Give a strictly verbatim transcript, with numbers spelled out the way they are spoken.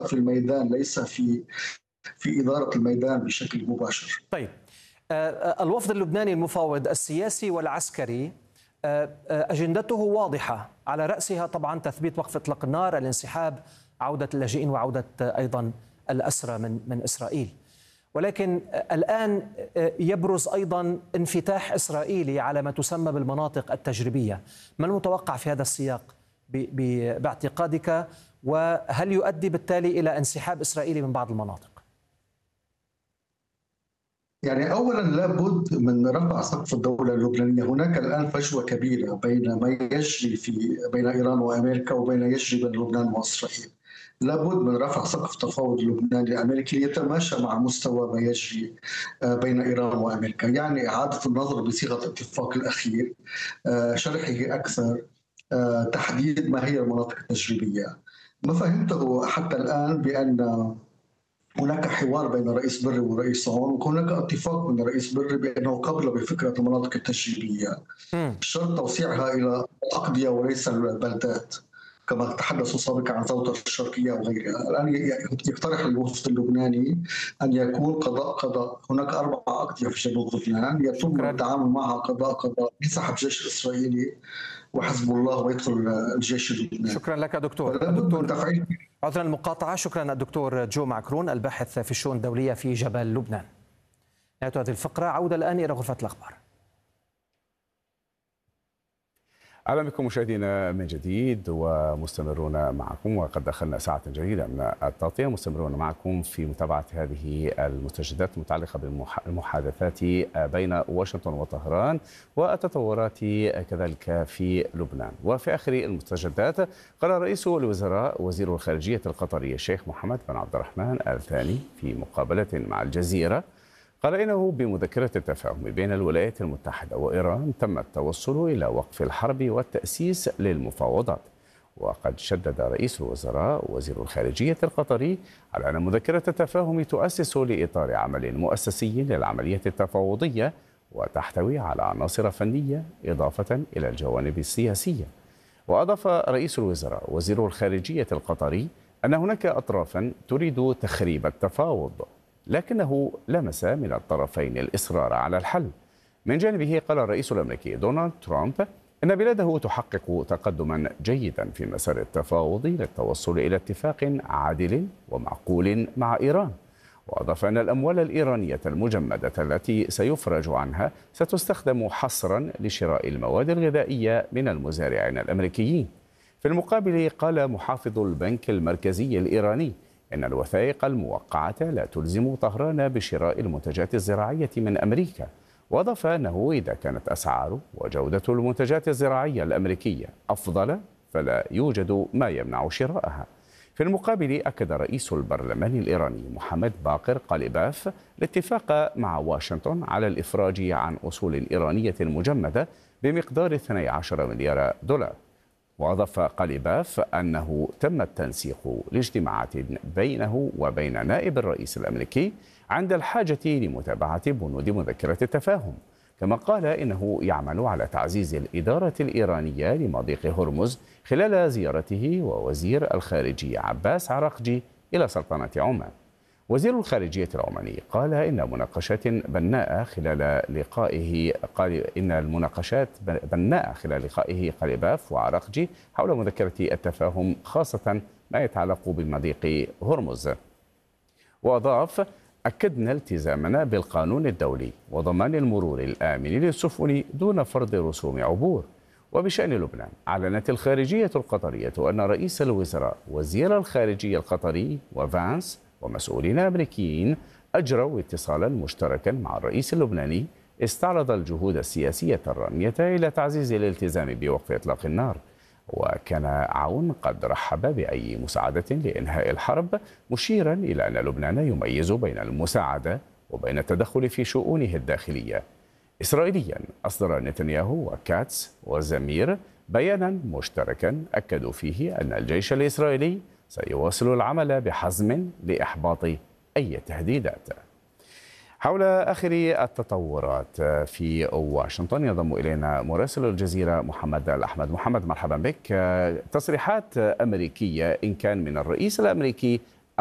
في الميدان ليس في في إدارة الميدان بشكل مباشر. طيب، الوفد اللبناني المفاوض السياسي والعسكري أجندته واضحة، على رأسها طبعا تثبيت وقف إطلاق النار، الانسحاب، عودة اللاجئين وعودة أيضا الأسرى من من إسرائيل. ولكن الآن يبرز أيضا انفتاح إسرائيلي على ما تسمى بالمناطق التجريبية. ما المتوقع في هذا السياق باعتقادك، وهل يؤدي بالتالي إلى انسحاب إسرائيلي من بعض المناطق؟ يعني أولا لابد من رفع سقف الدولة اللبنانية. هناك الآن فجوة كبيرة بين ما يجري في بين إيران وأمريكا وبين يجري بين لبنان وإسرائيل. لابد من رفع سقف التفاوض اللبناني الأمريكي ليتماشى مع مستوى ما يجري بين إيران وأمريكا، يعني إعادة النظر بصيغة الاتفاق الأخير، شرحه أكثر، تحديد ما هي المناطق التجريبية. ما فهمته حتى الآن بأن هناك حوار بين رئيس بري ورئيس عون، وهناك اتفاق من رئيس بري بأنه قبل بفكرة المناطق التجريبية، شرط توسيعها إلى الأقضية وليس البلدات كما تحدثوا سابقا عن زوطة الشرقية وغيرها. الآن يقترح الوفد اللبناني أن يكون قضاء قضاء. هناك أربع أقضية في جنوب لبنان يتم شكرا. التعامل معها قضاء قضاء، ينسحب الجيش الإسرائيلي وحزب الله ويدخل الجيش اللبناني. شكرا لك دكتور. الدكتور عذرا المقاطعة، شكرا الدكتور جو معكرون الباحث في الشؤون الدولية في جبل لبنان. نهاية هذه الفقرة، عودة الآن إلى غرفة الأخبار. أهلا بكم مشاهدينا من جديد ومستمرون معكم، وقد دخلنا ساعة جديدة من التغطية. مستمرون معكم في متابعة هذه المستجدات المتعلقة بالمحادثات بين واشنطن وطهران والتطورات كذلك في لبنان. وفي آخر المستجدات قال رئيس الوزراء وزير الخارجية القطري الشيخ محمد بن عبد الرحمن آل ثاني في مقابلة مع الجزيرة، قال إنه بمذكرة التفاهم بين الولايات المتحدة وإيران تم التوصل إلى وقف الحرب والتأسيس للمفاوضات. وقد شدد رئيس الوزراء وزير الخارجية القطري على أن مذكرة التفاهم تؤسس لإطار عمل مؤسسي للعملية التفاوضية وتحتوي على عناصر فنية إضافة إلى الجوانب السياسية. وأضاف رئيس الوزراء وزير الخارجية القطري أن هناك أطرافا تريد تخريب التفاوض، لكنه لمس من الطرفين الإصرار على الحل. من جانبه قال الرئيس الأمريكي دونالد ترامب أن بلاده تحقق تقدما جيدا في مسار التفاوض للتوصل إلى اتفاق عادل ومعقول مع إيران. وأضاف أن الأموال الإيرانية المجمدة التي سيفرج عنها ستستخدم حصرا لشراء المواد الغذائية من المزارعين الأمريكيين. في المقابل قال محافظ البنك المركزي الإيراني إن الوثائق الموقعة لا تلزم طهران بشراء المنتجات الزراعية من أمريكا. وأضاف أنه إذا كانت أسعار وجودة المنتجات الزراعية الأمريكية أفضل فلا يوجد ما يمنع شراءها. في المقابل أكد رئيس البرلمان الإيراني محمد باقر قاليباف الاتفاق مع واشنطن على الإفراج عن أصول إيرانية مجمدة بمقدار اثني عشر مليار دولار. وأضاف قاليباف أنه تم التنسيق لاجتماعات بينه وبين نائب الرئيس الأمريكي عند الحاجة لمتابعة بنود مذكرة التفاهم. كما قال إنه يعمل على تعزيز الإدارة الإيرانية لمضيق هرمز خلال زيارته ووزير الخارجية عباس عراقجي إلى سلطنة عمان. وزير الخارجية العماني قال إن مناقشات بناءة خلال لقائه قال إن المناقشات بناءة خلال لقائه قاليباف وعراقجي حول مذكرة التفاهم، خاصة ما يتعلق بمضيق هرمز. وأضاف: أكدنا التزامنا بالقانون الدولي وضمان المرور الآمن للسفن دون فرض رسوم عبور. وبشأن لبنان، أعلنت الخارجية القطرية أن رئيس الوزراء وزير الخارجية القطري وفانس ومسؤولين أمريكيين أجروا اتصالا مشتركا مع الرئيس اللبناني استعرض الجهود السياسية الرامية إلى تعزيز الالتزام بوقف إطلاق النار. وكان عون قد رحب بأي مساعدة لإنهاء الحرب، مشيرا إلى أن لبنان يميز بين المساعدة وبين التدخل في شؤونه الداخلية. إسرائيليا، أصدر نتنياهو وكاتس وزمير بيانا مشتركا أكدوا فيه أن الجيش الإسرائيلي سيواصل العمل بحزم لإحباط أي تهديدات. حول آخر التطورات في واشنطن ينضم إلينا مراسل الجزيرة محمد الأحمد. محمد، مرحبا بك. تصريحات أمريكية إن كان من الرئيس الأمريكي